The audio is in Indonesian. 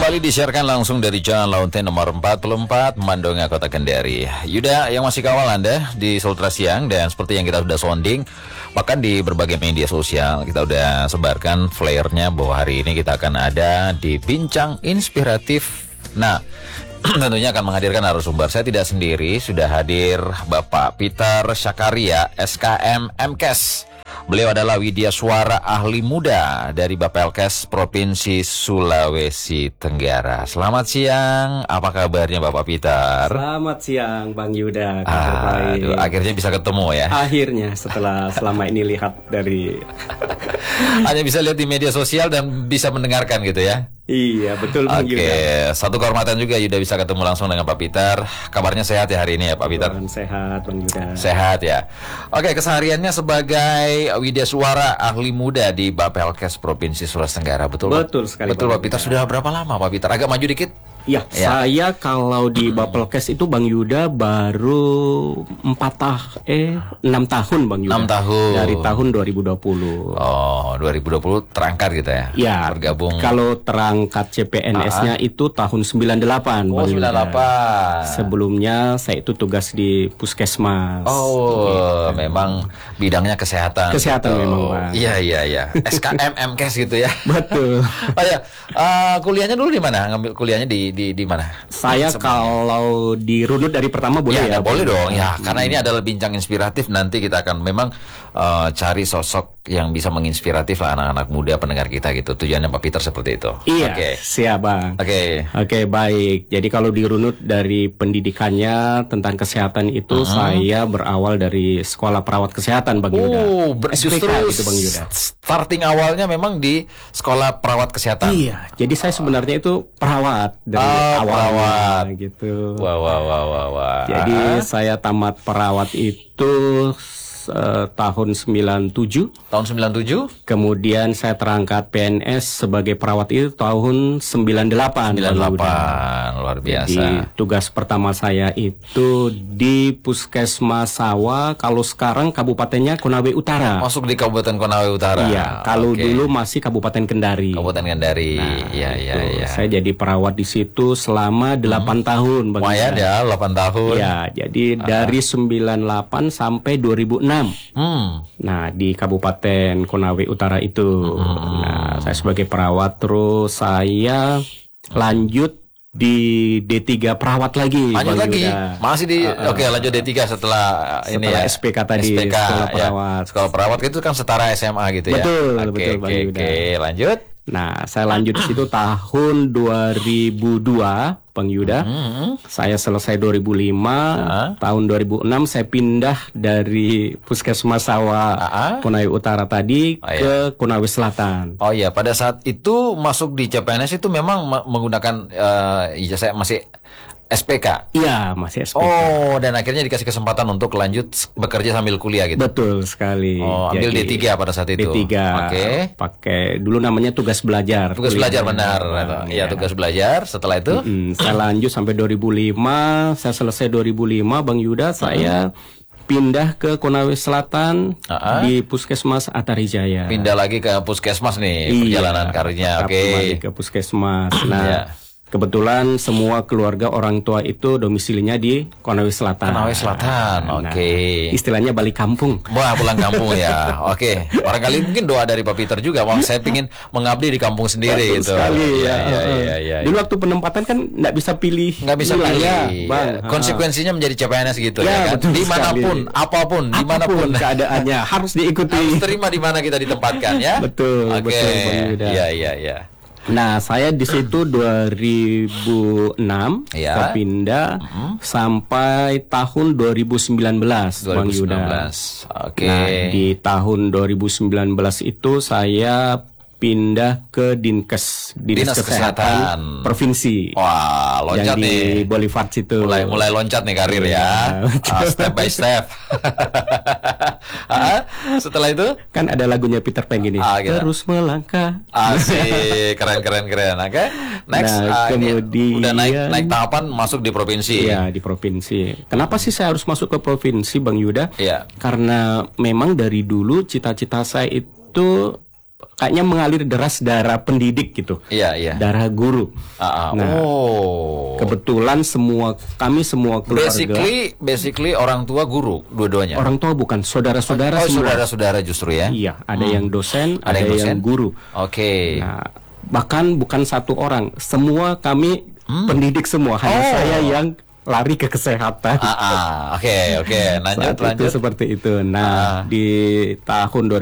Kembali disiarkan langsung dari Jalan Launten nomor 44, Mandonga, Kota Kendari. Yuda yang masih kawal Anda di Sultra Siang, dan seperti yang kita sudah sounding, bahkan di berbagai media sosial kita sudah sebarkan flare-nya bahwa hari ini kita akan ada di Bincang Inspiratif. Nah, tentunya akan menghadirkan narasumber. Saya tidak sendiri, sudah hadir Bapak Peter Syakaria, SKM MKes. Beliau adalah Widya Suara Ahli Muda dari Bapelkes Provinsi Sulawesi Tenggara. Selamat siang, apa kabarnya Bapak Peter? Selamat siang Bang Yuda. Aduh, akhirnya bisa ketemu ya. Akhirnya setelah selama ini lihat dari hanya bisa lihat di media sosial dan bisa mendengarkan gitu ya. Iya betul Bang Yuda. Oke, satu kehormatan juga Yuda bisa ketemu langsung dengan Pak Peter. Kabarnya sehat ya hari ini ya Pak Peter? Sehat Bang Yuda. Sehat ya. Oke, kesehariannya sebagai Widya Suara Ahli Muda di Bapelkes Provinsi Sulawesi Tenggara, betul? Betul sekali. Betul Pak Peter. Sudah berapa lama Pak Peter? Agak maju dikit. Ya, saya kalau di Bapelkes itu Bang Yuda baru 6 tahun Bang Yuda. 6 tahun. Dari tahun 2020. Oh, 2020 terangkat gitu ya? Ya, bergabung. Kalau terangkat CPNS-nya itu tahun 98 Bang Yuda. 98. Sebelumnya saya itu tugas di Puskesmas. Oh, gitu. Memang bidangnya kesehatan. Kesehatan gitu. Memang Bang. Iya. SKM MKes gitu ya. Betul. Oh ya, kuliahnya dulu di mana? Ngambil kuliahnya di mana? Saya kalau dirunut dari pertama boleh ya? Boleh dong ya, karena ini adalah bincang inspiratif. Nanti kita akan memang cari sosok yang bisa menginspiratif lah anak-anak muda pendengar kita gitu. Tujuannya Pak Peter seperti itu. Iya, siap Bang. Oke, baik. Jadi kalau dirunut dari pendidikannya tentang kesehatan itu saya berawal dari sekolah perawat kesehatan Bang Yuda. Justru itu Bang Yuda. Starting awalnya memang di sekolah perawat kesehatan. Iya, jadi saya sebenarnya itu perawat dari awalnya gitu. Wah. Jadi saya tamat perawat itu tahun 97. Tahun 97. Kemudian saya terangkat PNS sebagai perawat itu tahun 98. 98, luar biasa. Jadi tugas pertama saya itu di Puskesmas Sawa. Kalau sekarang kabupatennya Konawe Utara. Masuk di Kabupaten Konawe Utara. Iya, kalau dulu masih Kabupaten Kendari. Kabupaten Kendari. Iya. Saya jadi perawat di situ selama 8 tahun. Lumayan ya, 8 tahun. Ya, jadi dari 98 sampai 2006. Nah, di Kabupaten Konawe Utara itu. Nah, saya sebagai perawat, terus saya lanjut di D3 perawat lagi. Lanjut lagi? Masih di lanjut D3 setelah ini ya. SPK tadi, sekolah perawat. Sekolah perawat itu kan setara SMA gitu ya. Betul Bang Yuda. Oke, lanjut. Nah, saya lanjut di situ tahun 2002, Bang Yuda. Saya selesai 2005. Tahun 2006 saya pindah dari Puskesmas Sawa Konawe Utara tadi ke Konawe Selatan. Oh iya, pada saat itu masuk di CPNS itu memang menggunakan ijazah masih SPK? Iya, masih SPK. Oh, dan akhirnya dikasih kesempatan untuk lanjut bekerja sambil kuliah gitu? Betul sekali. Oh, ambil jadi, D3 pada saat itu? D3. Pakai, dulu namanya tugas belajar. Tugas belajar, benar. Iya, tugas belajar. Setelah itu? Saya lanjut sampai 2005. Saya selesai 2005, Bang Yuda. Saya pindah ke Konawe Selatan di Puskesmas Atarijaya. Pindah lagi ke Puskesmas nih, perjalanan karirnya. Kembali ke Puskesmas. Nah, kebetulan semua keluarga orang tua itu domisilinya di Konawe Selatan. Konawe Selatan, istilahnya balik kampung. Wah, pulang kampung ya. Barangkali mungkin doa dari Pak Peter juga. Wah, saya ingin mengabdi di kampung sendiri gitu. Sekali, ya. Dulu waktu penempatan kan nggak bisa pilih. Nggak bisa pilih. Bang. Konsekuensinya menjadi CPNS gitu ya kan. Dimanapun, apapun, dimanapun keadaannya harus diikuti. Harus terima di mana kita ditempatkan ya. Betul. Iya. Nah, saya di situ 2006 pindah sampai tahun 2019, Bang Yuda. Nah, di tahun 2019 itu saya pindah ke Dinkes, Dinas Kesehatan Provinsi. Wah, loncat yang nih. Di Boulevard situ. Mulai loncat nih karir ya. Step by step. Setelah itu kan ada lagunya Peter Pan gini. Terus melangkah. Asik, keren. Oke. Next, kemudian udah naik tahapan masuk di provinsi. Iya, di provinsi. Kenapa sih saya harus masuk ke provinsi, Bang Yuda? Iya. Karena memang dari dulu cita-cita saya itu kayaknya mengalir deras darah pendidik gitu. Iya, iya. Darah guru. Nah, kebetulan kami semua keluarga. Basically orang tua guru dua-duanya. Orang tua bukan, saudara-saudara semua. Saudara-saudara justru ya. Iya, ada yang dosen, ada yang guru. Oke. Nah, bahkan bukan satu orang, semua kami pendidik semua. Hanya saya yang lari ke kesehatan. Oke. Lanjut. Itu seperti itu. Nah, di tahun